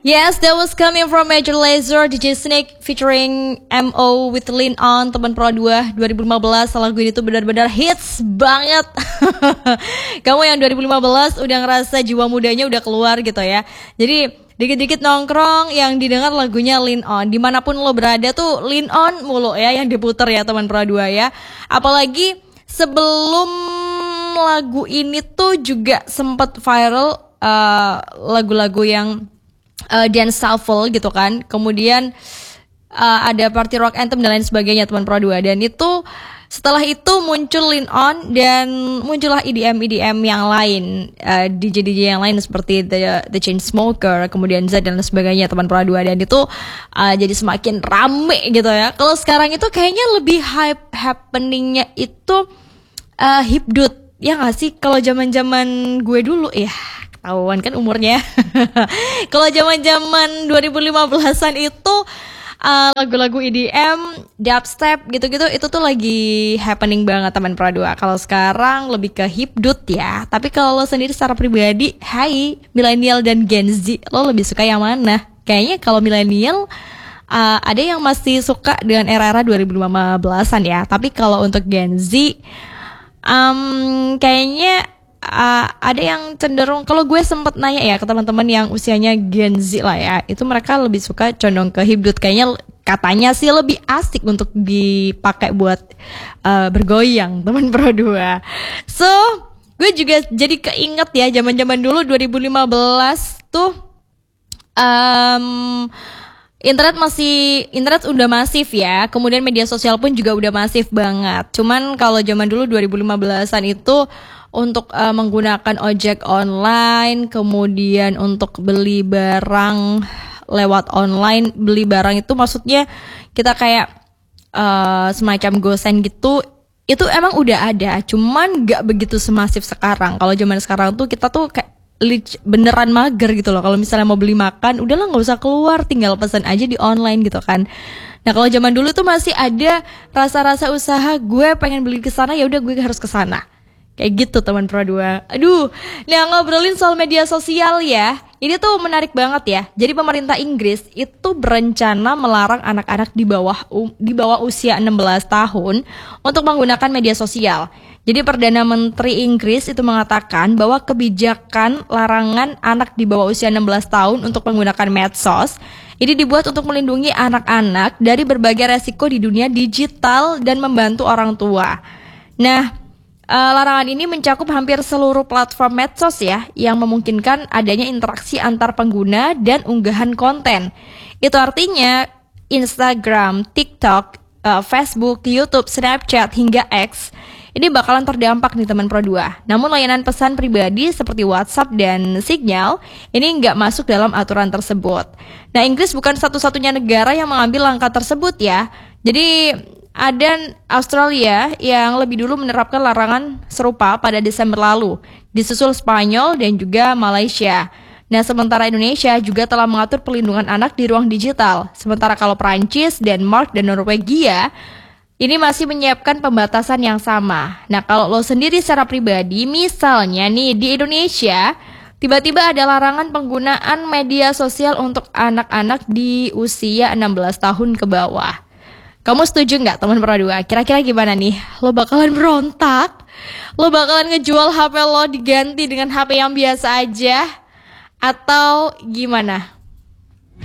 Yes, that was coming from Major Lazer, DJ Snake featuring MO with Lean On, teman Pro 2 2015. Lagu ini tuh benar-benar hits banget. Kamu yang 2015 udah ngerasa jiwa mudanya udah keluar gitu ya. Jadi dikit-dikit nongkrong yang didengar lagunya Lean On. Dimanapun lo berada tuh Lean On mulu ya yang diputer ya teman Pro 2 ya. Apalagi sebelum lagu ini tuh juga sempat viral lagu-lagu yang dance shuffle gitu kan. Kemudian ada party rock anthem dan lain sebagainya teman Pro 2. Dan itu setelah itu muncul Lean On dan muncullah EDM yang lain, DJ yang lain seperti The Chainsmokers, kemudian Z dan lain sebagainya teman Pro 2. Dan itu jadi semakin rame gitu ya. Kalau sekarang itu kayaknya lebih happeningnya itu hipdut. Ya gak sih? Kalau zaman-zaman gue dulu ya ketahuan kan umurnya. Kalau zaman-zaman 2015-an itu lagu-lagu EDM, dubstep gitu-gitu itu tuh lagi happening banget teman Pro 2. Kalau sekarang lebih ke hipdut ya. Tapi kalau lo sendiri secara pribadi, hai milenial dan Gen Z, lo lebih suka yang mana? Kayaknya kalau milenial ada yang masih suka dengan era-era 2015-an ya. Tapi kalau untuk Gen Z kayaknya ada yang cenderung, kalau gue sempet nanya ya ke teman-teman yang usianya Gen Z lah ya, itu mereka lebih suka condong ke hipdut. Kayaknya katanya sih lebih asik untuk dipakai buat bergoyang teman Pro 2. So gue juga jadi keinget ya zaman-zaman dulu 2015 tuh internet udah masif ya. Kemudian media sosial pun juga udah masif banget. Cuman kalau zaman dulu 2015-an itu untuk menggunakan ojek online, kemudian untuk beli barang lewat online, beli barang itu maksudnya kita kayak semacam gosen gitu. Itu emang udah ada, cuman gak begitu semasif sekarang. Kalau zaman sekarang tuh kita tuh kayak beneran mager gitu loh. Kalau misalnya mau beli makan, udahlah nggak usah keluar, tinggal pesan aja di online gitu kan. Nah kalau zaman dulu tuh masih ada rasa-rasa usaha, gue pengen beli ke sana, ya udah gue harus ke sana. Kayak gitu teman Pro 2. Aduh, nah ngobrolin soal media sosial ya, ini tuh menarik banget ya. Jadi pemerintah Inggris itu berencana melarang anak-anak di bawah usia 16 tahun untuk menggunakan media sosial. Jadi Perdana Menteri Inggris itu mengatakan bahwa kebijakan larangan anak di bawah usia 16 tahun untuk menggunakan medsos ini dibuat untuk melindungi anak-anak dari berbagai resiko di dunia digital dan membantu orang tua. Nah, larangan ini mencakup hampir seluruh platform medsos ya, yang memungkinkan adanya interaksi antar pengguna dan unggahan konten. Itu artinya Instagram, TikTok, Facebook, YouTube, Snapchat, hingga X ini bakalan terdampak nih teman Pro 2. Namun layanan pesan pribadi seperti WhatsApp dan Signal ini nggak masuk dalam aturan tersebut. Nah, Inggris bukan satu-satunya negara yang mengambil langkah tersebut ya. Jadi ada Australia yang lebih dulu menerapkan larangan serupa pada Desember lalu, disusul Spanyol dan juga Malaysia. Nah, sementara Indonesia juga telah mengatur perlindungan anak di ruang digital. Sementara kalau Prancis, Denmark, dan Norwegia ini masih menyiapkan pembatasan yang sama. Nah, kalau lo sendiri secara pribadi, misalnya nih di Indonesia, tiba-tiba ada larangan penggunaan media sosial untuk anak-anak di usia 16 tahun ke bawah. Kamu setuju nggak teman Pro 2? Kira-kira gimana nih? Lo bakalan berontak? Lo bakalan ngejual HP lo diganti dengan HP yang biasa aja? Atau gimana?